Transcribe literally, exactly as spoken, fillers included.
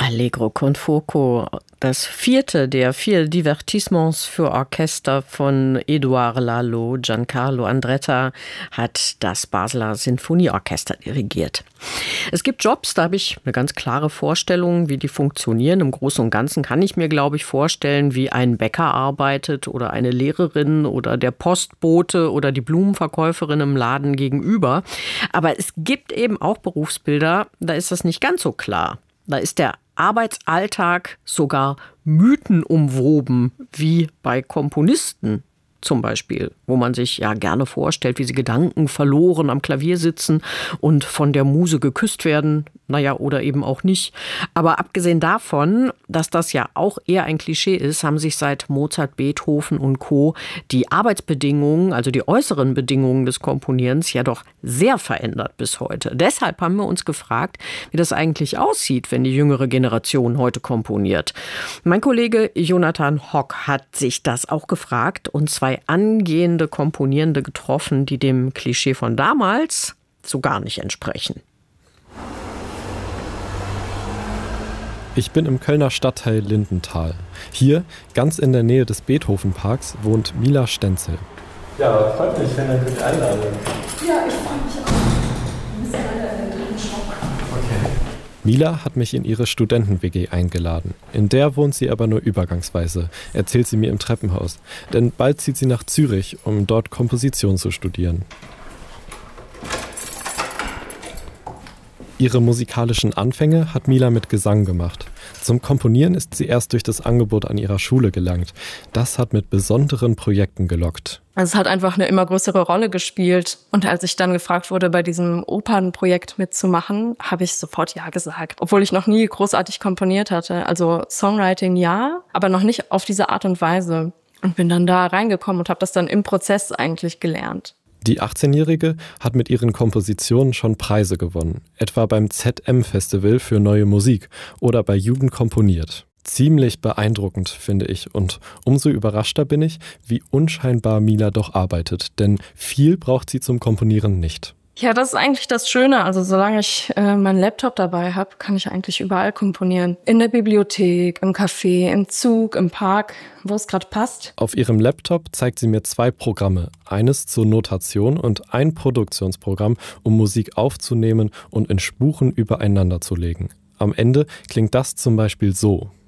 Allegro con fuoco, das vierte der vier Divertissements für Orchester von Édouard Lalo. Giancarlo Andretta hat das Basler Sinfonieorchester dirigiert. Es gibt Jobs, da habe ich eine ganz klare Vorstellung, wie die funktionieren. Im Großen und Ganzen kann ich mir, glaube ich, vorstellen, wie ein Bäcker arbeitet oder eine Lehrerin oder der Postbote oder die Blumenverkäuferin im Laden gegenüber. Aber es gibt eben auch Berufsbilder, da ist das nicht ganz so klar. Da ist der Arbeitsalltag sogar mythenumwoben, wie bei Komponisten zum Beispiel, wo man sich ja gerne vorstellt, wie sie Gedanken verloren am Klavier sitzen und von der Muse geküsst werden, naja, oder eben auch nicht. Aber abgesehen davon, dass das ja auch eher ein Klischee ist, haben sich seit Mozart, Beethoven und Co. die Arbeitsbedingungen, also die äußeren Bedingungen des Komponierens, ja doch sehr verändert bis heute. Deshalb haben wir uns gefragt, wie das eigentlich aussieht, wenn die jüngere Generation heute komponiert. Mein Kollege Jonathan Hock hat sich das auch gefragt und zwei angehende Komponierende getroffen, die dem Klischee von damals so gar nicht entsprechen. Ich bin im Kölner Stadtteil Lindenthal. Hier, ganz in der Nähe des Beethoven-Parks, wohnt Mila Stenzel. Ja, freut mich, wenn ihr mich einladet. Ja, ich freue mich auch. Wir sind alle in den dritten Stock. Okay. Mila hat mich in ihre Studenten-W G eingeladen. In der wohnt sie aber nur übergangsweise, erzählt sie mir im Treppenhaus. Denn bald zieht sie nach Zürich, um dort Komposition zu studieren. Ihre musikalischen Anfänge hat Mila mit Gesang gemacht. Zum Komponieren ist sie erst durch das Angebot an ihrer Schule gelangt. Das hat mit besonderen Projekten gelockt. Also es hat einfach eine immer größere Rolle gespielt. Und als ich dann gefragt wurde, bei diesem Opernprojekt mitzumachen, habe ich sofort ja gesagt. Obwohl ich noch nie großartig komponiert hatte. Also Songwriting ja, aber noch nicht auf diese Art und Weise. Und bin dann da reingekommen und habe das dann im Prozess eigentlich gelernt. Die achtzehnjährige hat mit ihren Kompositionen schon Preise gewonnen, etwa beim Z M-Festival für neue Musik oder bei Jugend komponiert. Ziemlich beeindruckend, finde ich, und umso überraschter bin ich, wie unscheinbar Mila doch arbeitet, denn viel braucht sie zum Komponieren nicht. Ja, das ist eigentlich das Schöne. Also solange ich äh, meinen Laptop dabei habe, kann ich eigentlich überall komponieren. In der Bibliothek, im Café, im Zug, im Park, wo es gerade passt. Auf ihrem Laptop zeigt sie mir zwei Programme. Eines zur Notation und ein Produktionsprogramm, um Musik aufzunehmen und in Spuren übereinander zu legen. Am Ende klingt das zum Beispiel so.